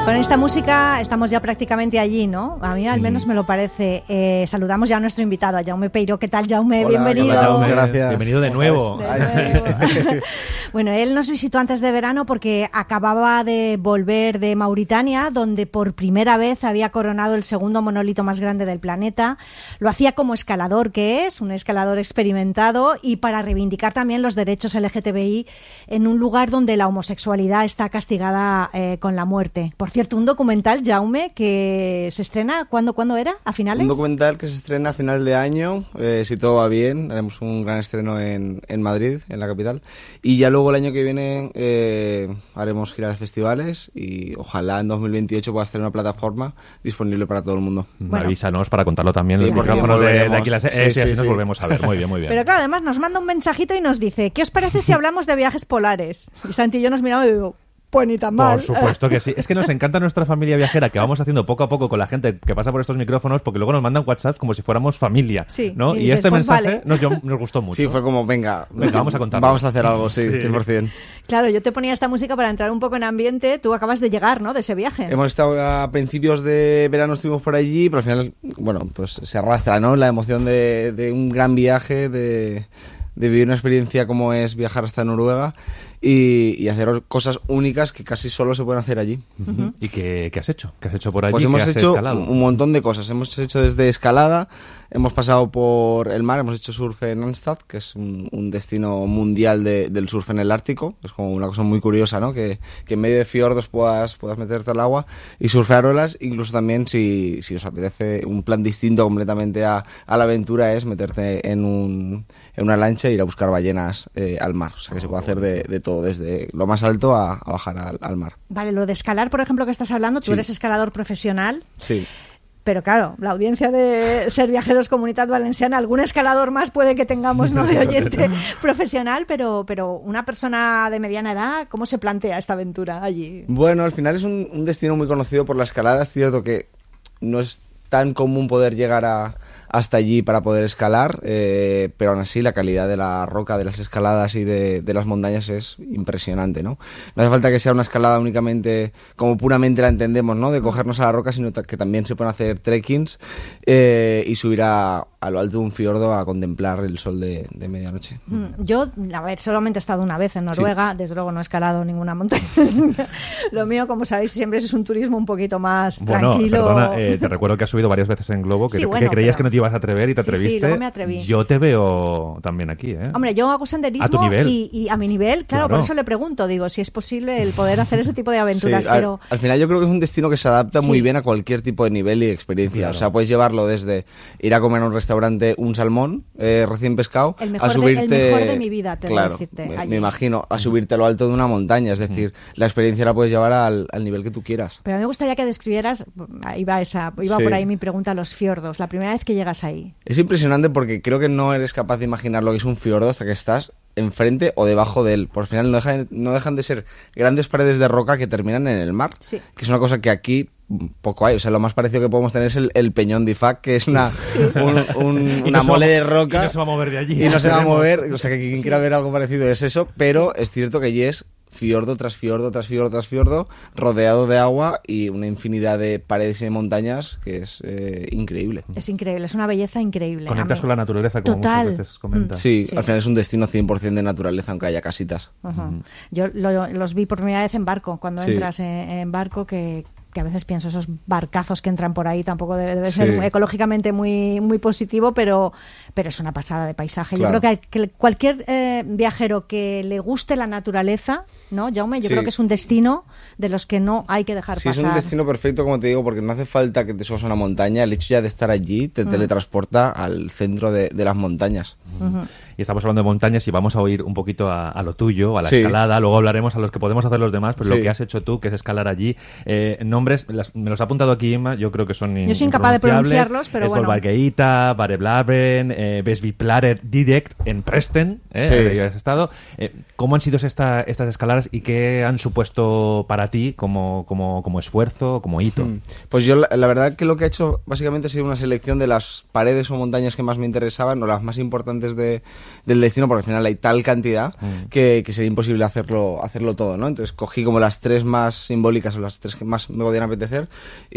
Con esta música estamos ya prácticamente allí, ¿no? A mí al menos me lo parece. Saludamos ya a nuestro invitado, a Jaume Peiró. ¿Qué tal, Jaume? Hola, bienvenido. Hola, Jaume. Muchas gracias. Bienvenido de nuevo. Bueno, él nos visitó antes de verano porque acababa de volver de Mauritania, donde por primera vez había coronado el segundo monolito más grande del planeta. Lo hacía como escalador, que es un escalador experimentado, y para reivindicar también los derechos LGTBI en un lugar donde la homosexualidad está castigada con la muerte. Por cierto, un documental, Jaume, que se estrena, ¿cuándo era? ¿A finales? Un documental que se estrena a final de año, si todo va bien, haremos un gran estreno en Madrid, en la capital, y ya luego el año que viene haremos gira de festivales y ojalá en 2028 pueda estar en una plataforma disponible para todo el mundo. Bueno, avísanos para contarlo también, sí, los micrófonos de aquí, sí, nos volvemos a ver. Muy bien, muy bien. Pero claro, además nos manda un mensajito y nos dice, ¿qué os parece si hablamos de viajes polares? Y Santi y yo nos miramos y digo, pues ni tan mal. Por supuesto que sí. Es que nos encanta nuestra familia viajera, que vamos haciendo poco a poco con la gente que pasa por estos micrófonos, porque luego nos mandan WhatsApp como si fuéramos familia, sí, ¿no? Y este mensaje vale. nos gustó mucho. Sí, fue como, venga, vamos a contarlo. Vamos a hacer algo, sí, 100%. Claro, yo te ponía esta música para entrar un poco en ambiente. Tú acabas de llegar, ¿no?, de ese viaje. Hemos estado a principios de verano, estuvimos por allí, pero al final, bueno, pues se arrastra, ¿no?, la emoción de un gran viaje, de vivir una experiencia como es viajar hasta Noruega y hacer cosas únicas que casi solo se pueden hacer allí. Uh-huh. ¿Y qué has hecho? ¿Qué has hecho por allí? Pues hemos hecho escalado? Un montón de cosas. Hemos hecho desde escalada, hemos pasado por el mar, hemos hecho surf en Anstad, que es un destino mundial del surf en el Ártico. Es como una cosa muy curiosa, ¿no? Que en medio de fiordos puedas meterte al agua y surfear olas. Incluso también, si os apetece un plan distinto completamente a la aventura, es meterte en una lancha e ir a buscar ballenas al mar. O sea que se puede hacer de todo, desde lo más alto a bajar al mar. Vale, lo de escalar, por ejemplo, que estás hablando, tú eres escalador profesional. Sí. Pero claro, la audiencia de Ser Viajeros Comunitat Valenciana, algún escalador más puede que tengamos, ¿no?, de oyente profesional, pero una persona de mediana edad, ¿cómo se plantea esta aventura allí? Bueno, al final es un destino muy conocido por la escalada. Es cierto que no es tan común poder llegar hasta allí para poder escalar, pero aún así la calidad de la roca, de las escaladas y de las montañas es impresionante, ¿no? No hace falta que sea una escalada únicamente como puramente la entendemos, ¿no?, de cogernos a la roca, sino que también se pueden hacer trekkings y subir a lo alto de un fiordo a contemplar el sol de medianoche. Yo, a ver, solamente he estado una vez en Noruega, desde luego no he escalado ninguna montaña. Lo mío, como sabéis, siempre es un turismo un poquito más tranquilo. Perdona, te recuerdo que has subido varias veces en globo, que creías que no te ibas a atrever y te atreviste. Sí, luego me atreví. Yo te veo también aquí, ¿eh? Hombre, yo hago senderismo a tu nivel. Y a mi nivel, claro, por eso le pregunto, digo, si es posible el poder hacer ese tipo de aventuras, sí, pero... Al final yo creo que es un destino que se adapta muy bien a cualquier tipo de nivel y experiencia. Claro. O sea, puedes llevarlo desde ir a comer a un restaurante un salmón recién pescado, a subirte... El mejor de mi vida, te voy a decirte. Me imagino, a subirte a lo alto de una montaña, es decir, la experiencia la puedes llevar al nivel que tú quieras. Pero a mí me gustaría que describieras, iba por ahí mi pregunta, los fiordos, la primera vez que llegas ahí. Es impresionante porque creo que no eres capaz de imaginar lo que es un fiordo hasta que estás enfrente o debajo de él. Por al final no dejan de ser grandes paredes de roca que terminan en el mar, que es una cosa que aquí poco hay. O sea, lo más parecido que podemos tener es el Peñón de Ifac, que es una mole de roca. Y no se va a mover de allí. Y no se va a mover. O sea, que quien quiera ver algo parecido es eso, pero es cierto que allí es fiordo tras fiordo tras fiordo tras fiordo, rodeado de agua y una infinidad de paredes y de montañas que es increíble. Es increíble, es una belleza increíble. Conectas con la naturaleza, como muchas veces comentas. Sí, al final es un destino 100% de naturaleza, aunque haya casitas. Yo los vi por primera vez en barco, cuando entras en barco, que a veces pienso, esos barcazos que entran por ahí tampoco debe ser ecológicamente muy, muy positivo, pero es una pasada de paisaje. Claro. Yo creo que cualquier viajero que le guste la naturaleza, ¿no, Jaume? Yo creo que es un destino de los que no hay que dejar pasar. Sí, es un destino perfecto, como te digo, porque no hace falta que te subas a una montaña. El hecho ya de estar allí te teletransporta al centro de las montañas. Y estamos hablando de montañas y vamos a oír un poquito a lo tuyo, a la escalada. Luego hablaremos a los que podemos hacer los demás, pero lo que has hecho tú, que es escalar allí. Nombres, me los ha apuntado aquí Inma, yo creo que son Yo soy incapaz de pronunciarlos, pero bueno. Esvolvargeita, Bareblaveren, Vesviplarer Direct en Presten, ahí has estado. ¿Cómo han sido estas escaladas y qué han supuesto para ti como esfuerzo, como hito? Pues yo la verdad que lo que he hecho básicamente ha sido una selección de las paredes o montañas que más me interesaban o las más importantes de del destino, porque al final hay tal cantidad que sería imposible hacerlo todo, ¿no? Entonces cogí como las 3 más simbólicas o las 3 que más me podían apetecer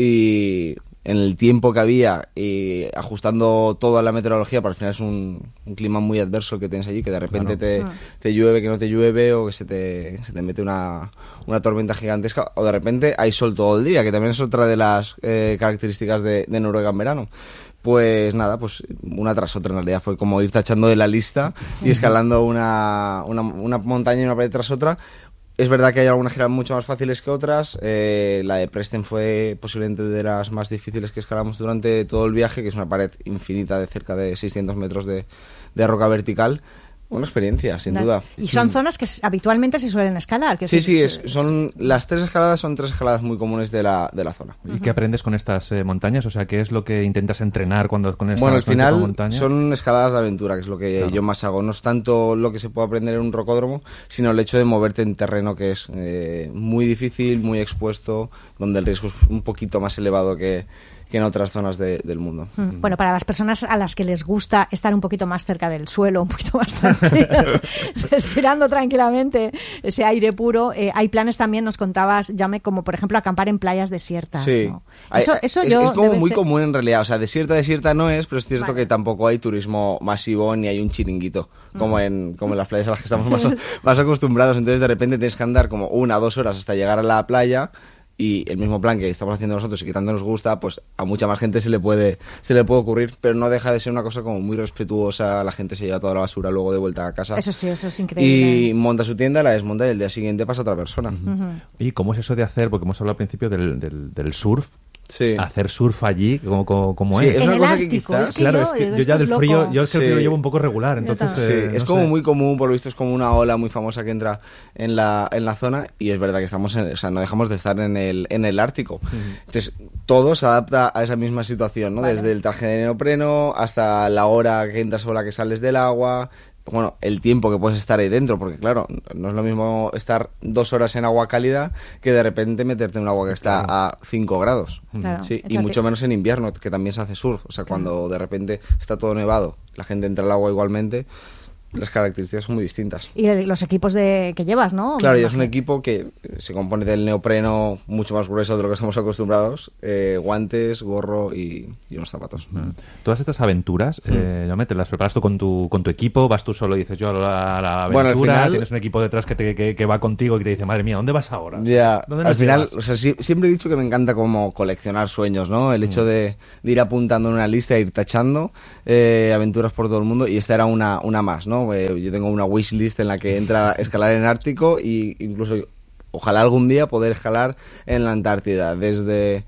y en el tiempo que había y ajustando toda la meteorología, porque al final es un clima muy adverso el que tienes allí, que de repente te llueve, que no te llueve, o que se te mete una tormenta gigantesca, o de repente hay sol todo el día, que también es otra de las características de Noruega en verano. Pues nada, pues una tras otra en realidad fue como ir tachando de la lista y escalando una montaña y una pared tras otra. Es verdad que hay algunas que eran mucho más fáciles que otras. La de Presten fue posiblemente de las más difíciles que escalamos durante todo el viaje, que es una pared infinita de cerca de 600 metros de roca vertical. Una experiencia, sin duda. Y son zonas que habitualmente se suelen escalar. Que son las 3 escaladas son 3 escaladas muy comunes de la zona. ¿Y qué aprendes con estas montañas? O sea, ¿qué es lo que intentas entrenar con estas Bueno, al final montañas? son escaladas de aventura, que es lo que yo más hago. No es tanto lo que se puede aprender en un rocódromo, sino el hecho de moverte en terreno que es muy difícil, muy expuesto, donde el riesgo es un poquito más elevado que en otras zonas del mundo. Bueno, para las personas a las que les gusta estar un poquito más cerca del suelo, un poquito más tranquilos, respirando tranquilamente ese aire puro, hay planes también, nos contabas, Jaume, como por ejemplo acampar en playas desiertas. Sí. ¿no? Es como muy común en realidad, o sea, desierta no es, pero es cierto que tampoco hay turismo masivo ni hay un chiringuito, como en las playas a las que estamos más acostumbrados. Entonces de repente tienes que andar como 1 o 2 horas hasta llegar a la playa. Y el mismo plan que estamos haciendo nosotros y que tanto nos gusta, pues a mucha más gente se le puede ocurrir, pero no deja de ser una cosa como muy respetuosa. La gente se lleva toda la basura luego de vuelta a casa. Eso sí, eso es increíble. Y monta su tienda, la desmonta y el día siguiente pasa otra persona. ¿Y cómo es eso de hacer, porque hemos hablado al principio del surf? Sí. Hacer surf allí, ¿cómo sí, es? Es una en cosa el Ártico, que quizás... es que Claro, es que yo ya del frío, yo es que el frío lo llevo un poco regular, entonces... es como muy común, por lo visto es como una ola muy famosa que entra en la zona, y es verdad que estamos no dejamos de estar en el Ártico. Entonces, todo se adapta a esa misma situación, ¿no? Vale. Desde el traje de neopreno hasta la hora que entras o la que sales del agua... Bueno, el tiempo que puedes estar ahí dentro, porque claro, no es lo mismo estar 2 horas en agua cálida que de repente meterte en un agua que está a 5 grados. Claro, sí, y mucho menos en invierno, que también se hace surf. O sea, cuando de repente está todo nevado, la gente entra al agua igualmente, las características son muy distintas. Y los equipos que llevas, ¿no? Claro, y es un equipo que se compone del neopreno mucho más grueso de lo que estamos acostumbrados, guantes, gorro y unos zapatos. Todas estas aventuras, Jaume, ¿te las preparas tú con tu equipo? ¿Vas tú solo y dices yo a la aventura? Bueno, al final, ¿tienes un equipo detrás que va contigo y que te dice, madre mía, ¿dónde vas ahora? Ya, al final, llevas? o sea, siempre he dicho que me encanta como coleccionar sueños, ¿no? El hecho de ir apuntando en una lista e ir tachando aventuras por todo el mundo, y esta era una más, ¿no? Yo tengo una wishlist en la que entra escalar en Ártico e incluso ojalá algún día poder escalar en la Antártida, desde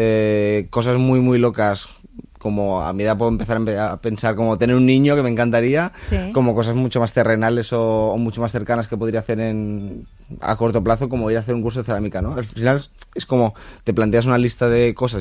cosas muy muy locas, como a mi edad puedo empezar a pensar como tener un niño, que me encantaría, como cosas mucho más terrenales o mucho más cercanas que podría hacer a corto plazo, como ir a hacer un curso de cerámica, ¿no? Al final es como te planteas una lista de cosas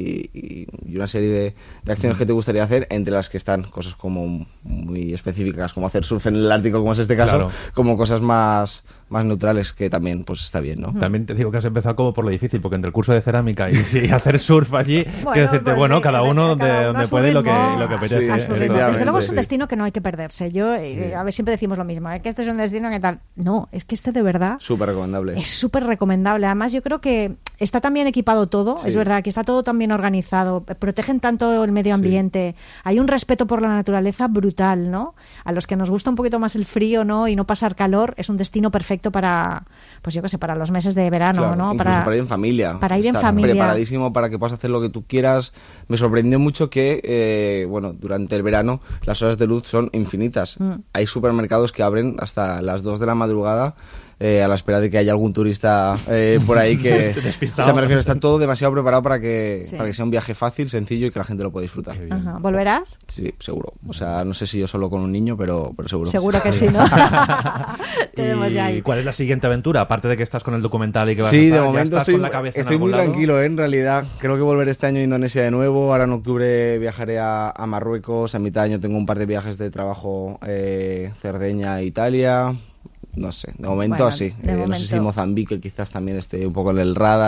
y una serie de acciones que te gustaría hacer, entre las que están cosas como muy específicas, como hacer surf en el Ártico, como es este caso, claro, como cosas más neutrales, que también pues está bien, ¿no? También te digo que has empezado como por lo difícil, porque entre el curso de cerámica y hacer surf allí, quiero decirte, pues cada uno donde puede y lo que apetece. Sí, desde luego es un destino que no hay que perderse. A ver, siempre decimos lo mismo, que este es un destino que tal. No, es que este de verdad súper recomendable. Es súper recomendable. Además, yo creo que está tan bien equipado todo, es verdad que está todo tan bien organizado, protegen tanto el medio ambiente, hay un respeto por la naturaleza brutal, ¿no? A los que nos gusta un poquito más el frío, ¿no? Y no pasar calor, es un destino perfecto para, pues yo qué sé, para los meses de verano, claro, ¿no? Para ir en familia. Para ir en familia. Preparadísimo para que puedas hacer lo que tú quieras. Me sorprendió mucho que, durante el verano las horas de luz son infinitas. Hay supermercados que abren hasta las 2 de la madrugada, a la espera de que haya algún turista por ahí que... O sea, me refiero, está todo demasiado preparado para que sea un viaje fácil, sencillo y que la gente lo pueda disfrutar. Ajá. ¿Volverás? Sí, seguro. O sea, no sé si yo solo con un niño, pero seguro. Seguro que sí, ¿no? Tenemos ya ahí. ¿Y cuál es la siguiente aventura? Aparte de que estás con el documental y que vas sí, a estar, de momento estoy muy tranquilo, en realidad. Creo que volveré este año a Indonesia de nuevo. Ahora en octubre viajaré a Marruecos. A mitad de año tengo un par de viajes de trabajo, Cerdeña, Italia... No sé, de momento sí. No sé si Mozambique quizás también esté un poco en el radar.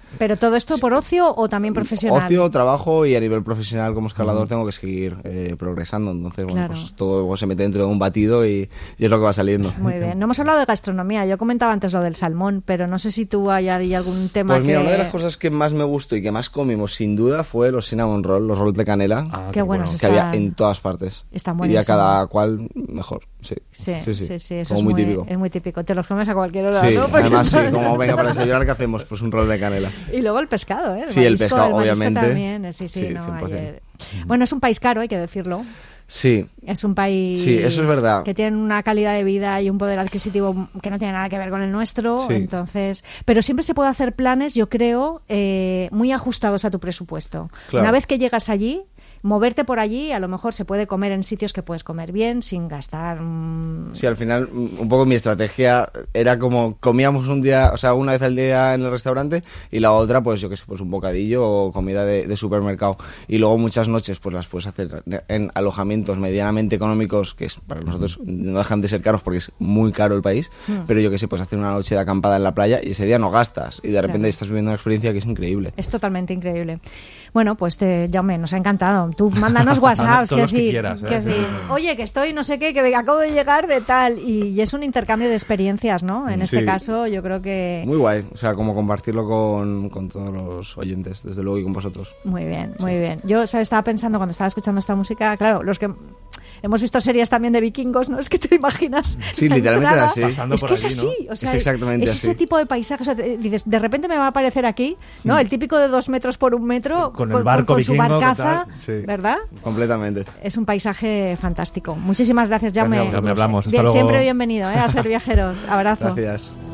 ¿Pero todo esto por ocio o también profesional? Ocio, trabajo, y a nivel profesional como escalador tengo que seguir progresando. Entonces, bueno, Claro. pues todo se mete dentro de un batido y es lo que va saliendo. Muy bien. No hemos hablado de gastronomía. Yo comentaba antes lo del salmón, pero no sé si tú hay algún tema Pues que... mira, una de las cosas que más me gustó y que más comimos, sin duda, fue los cinnamon roll, los rolls de canela, Ah, Qué buenos que había en todas partes. Están Y a buenísimos. cada cual mejor, sí. Sí, eso Como muy típico. Es muy típico. Te los comes a cualquier hora, Sí, ¿no? Porque además sí, son- como venga para desayunar, ¿qué hacemos? Pues un roll de canela. Y luego el pescado, ¿eh? Sí, el marisco, pescado, marisco obviamente. también. Sí, Sí, no, 100%. Bueno, es un país caro, hay que decirlo. Sí, Es un país Sí, eso es verdad. que tiene una calidad de vida y un poder adquisitivo que no tiene nada que ver con el nuestro. Sí. Entonces, pero siempre se puede hacer planes, yo creo, muy ajustados a tu presupuesto. Claro. Una vez que llegas allí, moverte por allí, a lo mejor se puede comer en sitios que puedes comer bien sin gastar. sí, al final un poco mi estrategia era como comíamos un día, o sea, una vez al día en el restaurante y la otra, pues yo qué sé, pues un bocadillo o comida de supermercado. Y luego muchas noches pues las puedes hacer en alojamientos medianamente económicos, que es para nosotros no dejan de ser caros porque es muy caro el país, pero yo qué sé, pues hacer una noche de acampada en la playa y ese día no gastas y de repente Claro. estás viviendo una experiencia que es increíble. Es totalmente increíble. Bueno, pues Jaume, nos ha encantado. Tú mándanos WhatsApps, Todos los que decir, quieras, que decir, oye, que estoy no sé qué, que acabo de llegar de tal. Y es un intercambio de experiencias, ¿no? En este Sí. caso, yo creo que... Muy guay, o sea, como compartirlo con todos los oyentes, desde luego, y con vosotros. Muy bien, muy bien. Yo, ¿sabes? Estaba pensando cuando estaba escuchando esta música, claro, los que hemos visto series también de vikingos, ¿no? Es que te imaginas. Sí, la literalmente entrada. así. Pasando Es por que es allí, ¿no? así, o sea, Es exactamente es así. ese tipo de paisaje. O sea, dices, de repente me va a aparecer aquí, ¿no? El típico de 2 metros por 1 metro, Con el barco con su vikingo, ¿qué barcaza, tal? Sí. ¿verdad? Completamente. Es un paisaje fantástico. Muchísimas gracias, Jaume. Gracias a vosotros. Ya me hablamos. Hasta Bien, luego. siempre bienvenido, a Ser Viajeros. Abrazo. Gracias.